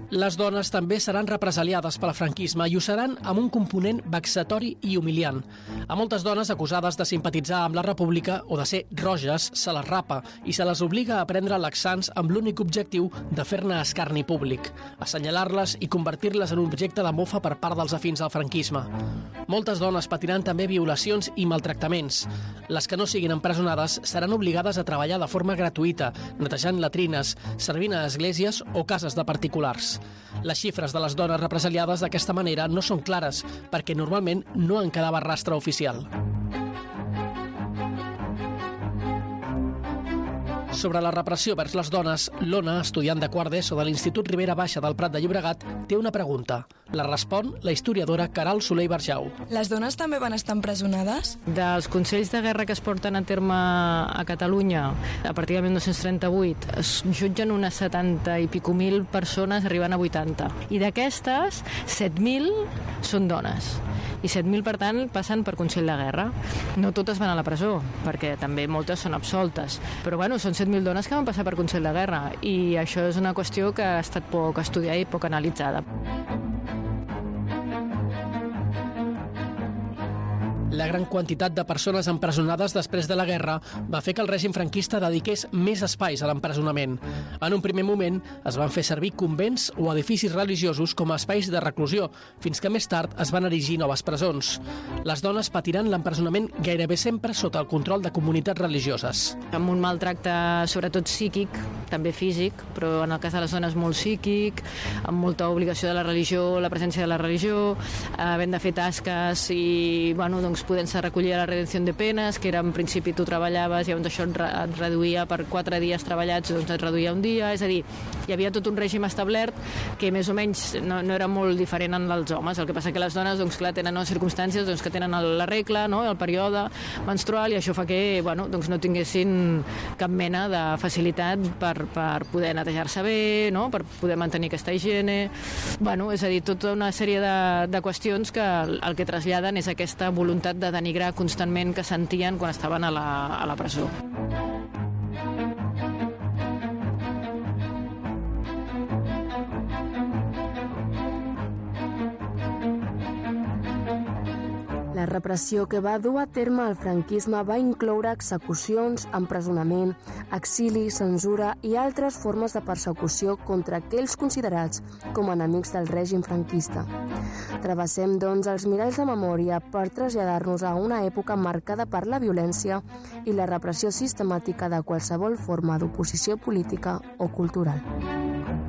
Les dones també seran represaliades pel franquisme i ho seran amb un component vexatori i humiliant. A moltes dones acusades de simpatitzar amb la República o de ser roges se les rapa i se les obliga a prendre laxants amb l'únic objectiu de fer-ne escarni públic, assenyalar-les i convertir-les en un objecte de mofa per part dels afins al franquisme. Moltes dones patiran també violacions i maltractaments. Les que no siguin empresonades seran obligades a treballar de forma gratuïta, netejant latrines, servint a esglésies o cases de particulars. Les xifres de les dones represaliades d'aquesta manera no són clares, perquè normalment no en quedava rastre oficial. Sobre la repressió vers les dones, l'Ona, estudiant de quart d'ESO de l'Institut Ribera Baixa del Prat de Llobregat, té una pregunta. La respon la historiadora Caral Soler i Barjau. Les dones també van estar empresonades? Dels consells de guerra que es porten a terme a Catalunya, a partir de 1938, es jutgen unes 70 i pico mil persones arribant a 80. I d'aquestes, 7.000 són dones. I 7.000, per tant, passen per consell de guerra. No totes van a la presó, perquè també moltes són absoltes. Però, bueno, són 7.000 dones que van passar per consell de guerra i això és una qüestió que ha estat poc estudiada i poc analitzada. La gran quantitat de persones empresonades després de la guerra va fer que el règim franquista dediqués més espais a l'empresonament. En un primer moment es van fer servir convents o edificis religiosos com a espais de reclusió, fins que més tard es van erigir noves presons. Les dones patiran l'empresonament gairebé sempre sota el control de comunitats religioses. Amb un maltracte sobretot psíquic, també físic, però en el cas de les dones molt psíquic, amb molta obligació de la religió, la presència de la religió, havent de fer tasques i, bueno, doncs podent-se recollir a la redenció de penes, que era en principi tu treballaves i llavors això et reduïa per 4 dies treballats, doncs et reduïa un dia, és a dir, hi havia tot un règim establert que més o menys no era molt diferent en els homes, el que passa que les dones, doncs clar, tenen unes circumstàncies doncs, que tenen la regla, no?, el període menstrual, i això fa que, bueno, doncs no tinguessin cap mena de facilitat per poder netejar-se bé, no?, per poder mantenir aquesta higiene, bueno, és a dir, tota una sèrie de qüestions que el que traslladen és aquesta voluntat de denigrar constantment que sentien quan estaven a la presó. La repressió que va dur a terme el franquisme va incloure execucions, empresonament, exili, censura i altres formes de persecució contra aquells considerats com a enemics del règim franquista. Travessem, doncs, els miralls de memòria per traslladar-nos a una època marcada per la violència i la repressió sistemàtica de qualsevol forma d'oposició política o cultural.